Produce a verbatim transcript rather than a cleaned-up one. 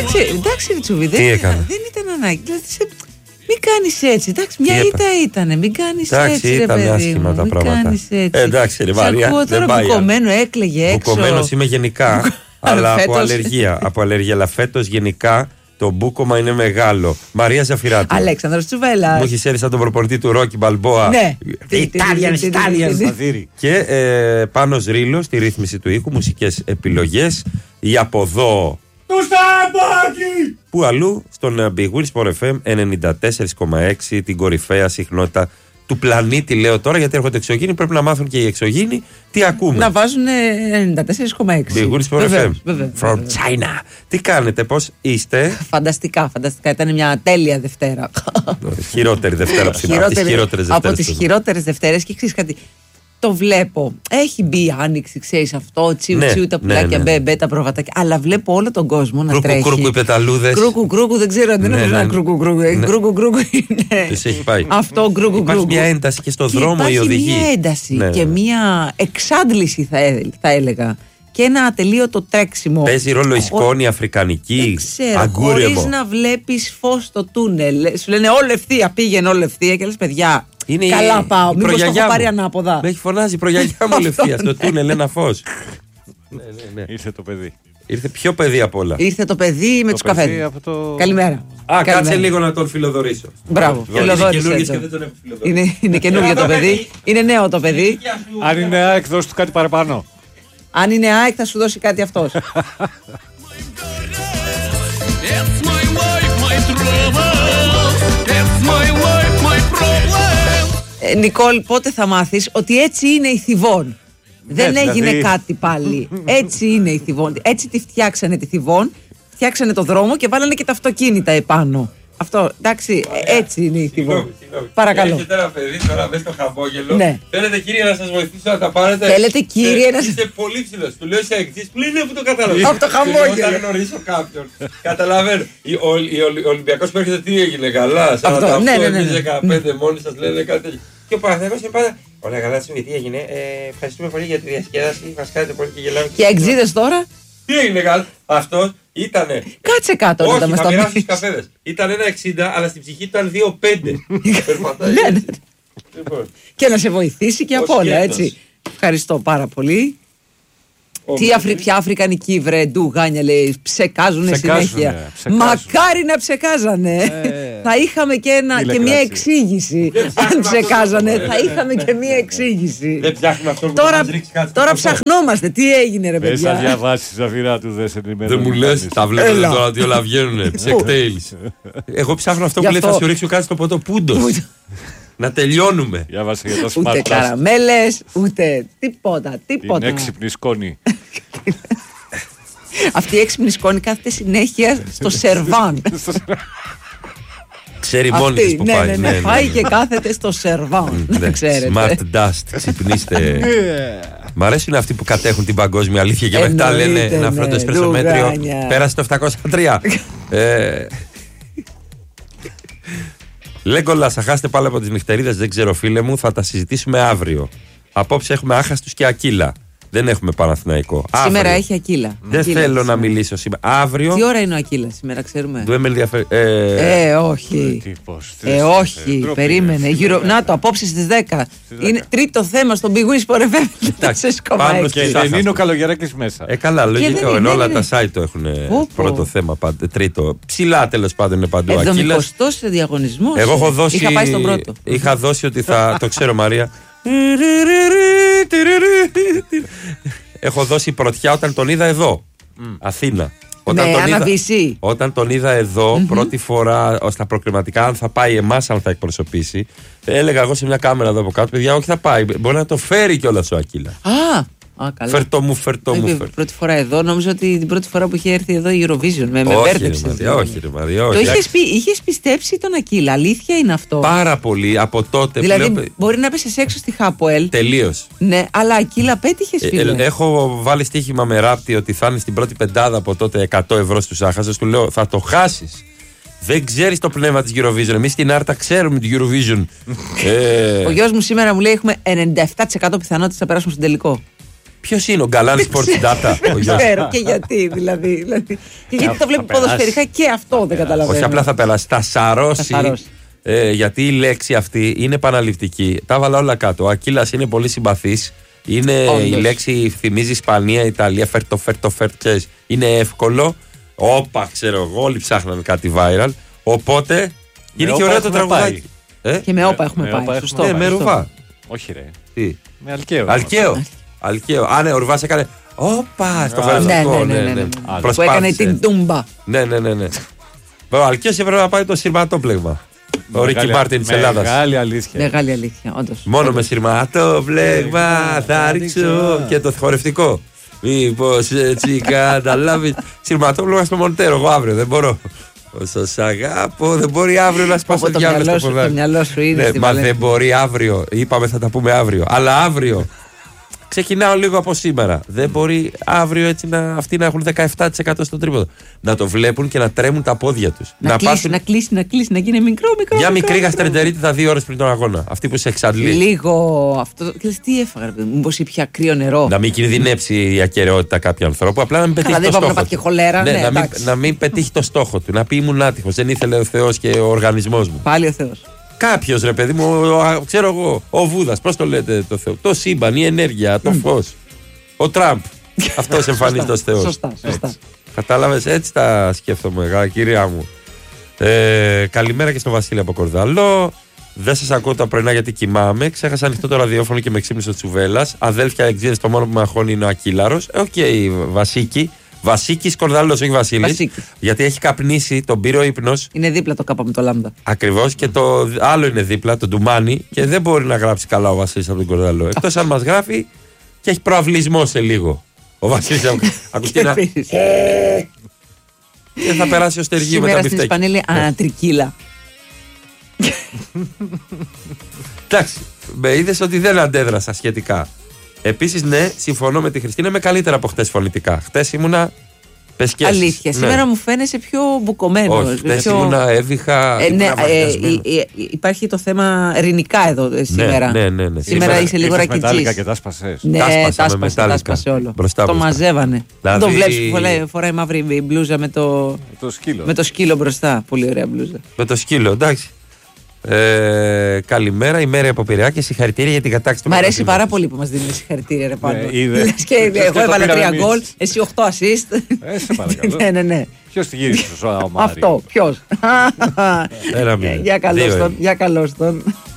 Εντάξει, Ριτσούβι, δεν, δεν ήταν ανάγκη. Δηλαδή, σε... Μην κάνεις έτσι. Εντάξει, μια ήττα ήτανε. Μην κάνεις έτσι. Εντάξει, ήταν άσχημα τα πράγματα. Ε, εντάξει, ρε Μαρία. Ακούω τώρα μπουκωμένο, έκλαιγε έξω. Μπουκωμένος είμαι γενικά, αλλά από αλλεργία. Από αλλεργία, αλλά φέτος γενικά. Το μπούκομα είναι μεγάλο. Μαρία Ζαφυράτη. Αλέξανδρος Τσουβέλλας. Μου έχει έρθει σαν τον προπονητή του Ρόκι Μπαλμπόα. Ναι. Italian, Italian. Και ε, Πάνος Ρήλος στη ρύθμιση του ήχου, μουσικές επιλογές. Η από εδώ. Του Σταμπάκη! Που αλλού στον Big Wheels Sport εφ εμ ενενήντα τέσσερα κόμμα έξι, την κορυφαία συχνότητα του πλανήτη, λέω τώρα, γιατί έρχονται εξωγήινοι. Πρέπει να μάθουν και οι εξωγήινοι τι ακούμε. Να βάζουν ενενήντα τέσσερα κόμμα έξι. Big Wheels Sport εφ εμ. From China. Τι κάνετε, πώς είστε? Φανταστικά, φανταστικά. Ήταν μια τέλεια Δευτέρα. Χειρότερη Δευτέρα από τις χειρότερες Δευτέρες. Από τις χειρότερες Δευτέρες. Και ξέρεις κάτι. Το βλέπω. Έχει μπει η άνοιξη, ξέρεις αυτό. Τσιου ναι, τσιου τα πουλάκια, ναι, ναι. μπε μπε τα προβατάκια. Αλλά βλέπω όλο τον κόσμο να κρούκου, τρέχει. Κρούκου, οι πεταλούδες. Κρούκου, κρούκου, δεν ξέρω αν δεν είναι ένα κρούκου, κρούκου. Κρούκου, κρούκου είναι. Τους έχει πάει. Αυτό κρούκου, κρούκου. Υπάρχει μια ένταση και στο και δρόμο η οδηγή. Υπάρχει μια ένταση ναι. και μια εξάντληση θα, έ, θα έλεγα. Και ένα ατελείωτο τρέξιμο. Παίζει ρόλο η σκόνη αφρικανική, αγκούρεμο. Χωρίς να βλέπεις φως στο τούνελ. Σου λένε όλη ευθεία, πήγαινε όλη ευθεία και λες παιδιά. Είναι καλά πάω, μήπως το έχω πάρει ανάποδα. Με έχει φωνάζει η προγιαγιά μου λευθεία στο τούνελ ένα φως. ναι, ναι, ναι. Ήρθε το παιδί. Ήρθε πιο παιδί απ' όλα. Ήρθε το παιδί με τους καφέδες. Το... Καλημέρα. Α, Καλημέρα. Κάτσε λίγο να τον φιλοδορήσω. Μπράβο, φιλοδόρησε. Είναι, είναι καινούργιο το παιδί. Είναι νέο το παιδί. Αν είναι ΑΕΚ, δώσ' του κάτι παραπάνω. Αν είναι ΑΕΚ, θα σου δώσει κάτι αυτός. Ε, Νικόλ, πότε θα μάθεις ότι έτσι είναι η Θηβών. Δεν ναι, έγινε δηλαδή... κάτι πάλι. Έτσι είναι η Θηβών. Έτσι τη φτιάξανε τη Θηβών, φτιάξανε το δρόμο και βάλανε και τα αυτοκίνητα επάνω. Αυτό, εντάξει, ωραία. Έτσι είναι η Θηβών. Παρακαλώ. Έχετε ένα παιδί τώρα μέσα στο χαμόγελο. Ναι. Θέλετε κύριε να σας βοηθήσω να τα πάρετε. Θέλετε κύριε να σας. Είστε πολύ ψηλός. Του λέω σε εξής που είναι που το καταλαβαίνω. Από το χαμόγελο. Θα γνωρίσω κάποιον. Καταλαβαίνω. Ο Ολυμπιακός που έρχεται τι έγινε καλά. σαράντα οκτώ, εμείς δεκαπέντε μόνοι σας λένε κάτι τέτοιο. Και ο Παναθηναϊκός είναι πάντα. Όλα καλά, τι έγινε. Ευχαριστούμε πολύ για τη διασκέδαση. Μας κάνετε πολύ και γελάμε. Και εξίδες τώρα. Τι έγινε καλά. Αυτό ήτανε. Κάτσε κάτω όχι, να μας τα μοιράσει τους καφέδες. Ήταν ένα εξήντα, αλλά στην ψυχή ήταν δύο πέντε. Περπατάει. Λοιπόν. Και να σε βοηθήσει και από όλα, έτσι. Ευχαριστώ πάρα πολύ. Τι αφρι, ποια αφρικανική βρε ντου γάνια λέει, ψεκάζουνε συνέχεια. Ψεκάζουν. Μακάρι να ψεκάζανε. Ε, θα είχαμε και, ένα, και μια εξήγηση. Αν ψεκάζανε, θα είχαμε και μια εξήγηση. Δεν ψάχνουμε αυτό που τώρα, μας ρίξει κάτι. Τώρα ψαχνόμαστε. Τι έγινε, ρε παιδιά. Δεν θα διαβάσει Ζαφυρά του, δεν σε ενημερώνει. Δεν μου λες, τα βλέπετε τώρα ότι όλα βγαίνουνε. Ψεκτέιλς. Εγώ ψάχνω αυτό που λέει, θα σου ρίξω κάτι στο ποτό. Πούντος. Να τελειώνουμε. Διάβασε για το smart. Ούτε καραμέλες, ούτε τίποτα, τίποτα. Την έξυπνη σκόνη. Αυτή η έξυπνη σκόνη κάθεται συνέχεια στο σερβάν. Ξέρει μόνη της που πάει. Ναι, ναι, ναι, πάει και κάθεται στο σερβάν. Δεν ξέρετε. Smart dust, ξυπνίστε. Μ' αρέσουν αυτοί που κατέχουν την παγκόσμια αλήθεια και μετά λένε ένα φρόντο εσπρέσο μέτριο. Πέρασε το επτακόσια τρία. Λέγκολα, θα χάσετε πάλι από τις νυχτερίδες, δεν ξέρω φίλε μου, θα τα συζητήσουμε αύριο. Απόψε έχουμε Άχαστους και Ακύλα. Δεν έχουμε Παναθηναϊκό. Σήμερα αύριο. Έχει Ακύλα. Δεν Ακύλα θέλω σήμερα. Να μιλήσω σήμερα. Αύριο. Τι ώρα είναι ο Ακύλα σήμερα, ξέρουμε. Δεν με ενδιαφέρει. Ε, ε, όχι. Τι, πώς, τι, ε, όχι. Ε, περίμενε. Ε, Γύρω... Να το, απόψε στις δέκα. Είναι τρίτο θέμα στον Big Wheels Sport εφ εμ. Πάνω και δεν είναι ο Καλογεράκης μέσα. Ε, καλά, λογικό. Ενώ όλα τα site το έχουν πρώτο θέμα. Τρίτο. Ψηλά τέλος πάντων είναι παντού. εβδομηκοστός διαγωνισμός. Εγώ έχω δώσει. Είχα πάει στον πρώτο. Είχα δώσει ότι θα. Το ξέρω, Μαρία. Έχω δώσει πρωτιά όταν τον είδα εδώ, mm. Αθήνα. Όταν, ναι, τον είδα, όταν τον είδα εδώ mm-hmm. πρώτη φορά στα προκριματικά, αν θα πάει εμάς, αν θα εκπροσωπήσει, έλεγα εγώ σε μια κάμερα εδώ από κάτω, παιδιά, όχι θα πάει. Μπορεί να το φέρει κιόλας ο Ακύλα. Α, Α, φερτό μου, φερτό μου. Φερτό. Πρώτη φορά εδώ, νόμιζα ότι την πρώτη φορά που είχε έρθει εδώ η Eurovision. Με, με μπέρδεψε. Όχι, ρε Μαρία, όχι. Το είχες, πει, είχες πιστέψει τον Ακύλα, αλήθεια είναι αυτό. Πάρα πολύ από τότε. Δηλαδή, πλέον... μπορεί να πέσες έξω στη Χάποελ. Τελείως. Ναι, αλλά Ακύλα πέτυχες, φίλε. Ε, έχω βάλει στοίχημα με ράπτη ότι θα είναι στην πρώτη πεντάδα από τότε εκατό ευρώ στους Άχαστους. Του λέω, θα το χάσεις. Δεν ξέρεις το πνεύμα της Eurovision. Εμείς στην Άρτα ξέρουμε την Eurovision. ε... Ο γιος μου σήμερα μου λέει έχουμε ενενήντα επτά τοις εκατό πιθανότητες να περάσουμε στον τελικό. Ποιος είναι ο Γκαλάν Sports Data? Δεν ξέρω και γιατί δηλαδή. δηλαδή. Και γιατί το βλέπει ποδοσφαιρικά και αυτό δεν καταλαβαίνω. Όχι απλά θα περάσει, θα σαρώσει. Ε, γιατί η λέξη αυτή είναι επαναληπτική. Τα έβαλα όλα κάτω. Ο Ακίλας είναι πολύ συμπαθής. Είναι Όντως. Η λέξη θυμίζει Ισπανία, Ιταλία, φέρτο, φέρτο, φέρτο. Είναι εύκολο. Όπα, ξέρω εγώ, όλοι ψάχναν κάτι viral. Οπότε είναι και ωραίο το τραγουδάκι. Ε? Και με όπα έχουμε με πάει. Όπα σωστό. Ναι, με ρουβά. Όχι, ρε. Τι? Με αλκαίο. Αλκαίο. Αλκαίο. Α, ναι, ο Ρουβάς έκανε. Όπα, στο φέρετο. Ναι, ναι, ναι. Που έκανε την τούμπα. Ναι, ναι, ναι. Ο Αλκαίος έπρεπε να πάει το σειρματόπλεγμα. Ο Ρίκι Μάρτιν της Ελλάδας. Μεγάλη αλήθεια. Μεγάλη αλήθεια, όντως. Μόνο με σειρματόπλεγμα θα ρίξω και το χορευτικό. Μήπως έτσι καταλάβεις. Σειρματόπλεγμα στο Μοντέρο, εγώ αύριο δεν μπορώ. Όσο σ' αγάπω, δεν μπορεί αύριο να σπάσω το διάλογο στο ποδάρι. Το μυαλό σου είναι στη Μα δεν μπορεί αύριο. Είπαμε θα τα πούμε αύριο. Αλλά αύριο. Ξεκινάω λίγο από σήμερα. Δεν μπορεί αύριο έτσι να, αυτοί να έχουν δεκαεπτά τοις εκατό στο τρίποδο. Να το βλέπουν και να τρέμουν τα πόδια τους. Να, να κλείσει, πάσουν... να κλείσει, να κλείσει, να γίνει μικρό, μικρό. Μια μικρό, μικρή γαστρεντερίτιδα δύο ώρες πριν τον αγώνα. Αυτή που σε εξαντλεί. Λίγο αυτό. Τι έφαγα, μήπως ήπια κρύο νερό. Να μην κινδυνεύσει η ακεραιότητα κάποιου ανθρώπου. Απλά να μην πετύχει Καλά, το στόχο. Και χολέρα, ναι, ναι, να, μην, να μην πετύχει το στόχο του. Να πει ήμουν άτυχος. Δεν ήθελε ο Θεός και ο οργανισμός μου. Πάλι ο Θεός. Κάποιος ρε παιδί μου, ο, ξέρω εγώ, ο Βούδας, πώς το λέτε το Θεό. Το σύμπαν, η ενέργεια, το φως. Ο Τραμπ. Αυτός εμφανίζεται ως Θεός. Σωστά, σωστά. Κατάλαβες, έτσι τα σκέφτομαι, κυρία μου. Ε, καλημέρα και στο Βασίλη από Κορδαλό. Δεν σας ακούω τα πρωινά γιατί κοιμάμαι. Ξέχασα ανοιχτό το ραδιόφωνο και με ξύπνησε ο Τσουβέλλας. Αδέλφια εξήνες, το μόνο που με αγχώνει είναι ο Ακύλαρος. Οκ, okay, Βασίκη. Βασίκης Κορδαλός, όχι Βασίλης. Βασίκη. Γιατί έχει καπνίσει, τον πήρε ο ύπνος. Είναι δίπλα το κάπα με το λάμδα. Ακριβώς, και το άλλο είναι δίπλα, το ντουμάνι. Και δεν μπορεί να γράψει καλά ο Βασίλης από τον Κορδαλό. Εκτός αν μας γράφει και έχει προαυλισμό σε λίγο. Ο Βασίλης ακουστεί να. Και θα περάσει ο Στεργίου με τα μπιφτέκια. Σήμερα στην Ισπανία λέει ανατρικύλα. Εντάξει, με είδες ότι δεν αντέδρασα σχετικά. Επίσης, ναι, συμφωνώ με τη Χριστίνα, είμαι καλύτερα από χτες φωνητικά. Χτες ήμουνα πεσκέσεις. Αλήθεια, σήμερα ναι. Μου φαίνεσαι πιο μπουκωμένο. Όχι, χτες πιο... ήμουνα έβηχα. Ε, ναι, ε, ε, ε, υπάρχει το θέμα ρηνικά εδώ ε, σήμερα. Ναι, ναι, ναι, ναι. Σήμερα, σήμερα είσαι λίγο ρακιτζής. Μετάλλικα και τα σπασες. Ναι, τα σπασες, τα σπασες όλο. Μπροστά, το μπροστά. Μαζεύανε. Δηλαδή... Το βλέπεις που φοράει, φοράει μαύρη μπλούζα με το, το σκύλο. με το σκύλο μπροστά. Πολύ ωραία μπλούζα. Με το σκύλο, εντάξει. Ε, καλημέρα, η Μέρη από Πειραιά και συγχαρητήρια για την κατάκτηση του. Μ' αρέσει πάρα πολύ που μας δίνει συγχαρητήρια, ρε Πάντο. Και εγώ έβαλα τρία γκολ, εσύ οχτώ assist. Ε, σε παρακαλώ. Ναι, ναι, ναι. Ποιος τη γύρισε στο Μάρι? Αυτό, ποιος? Για καλώς τον.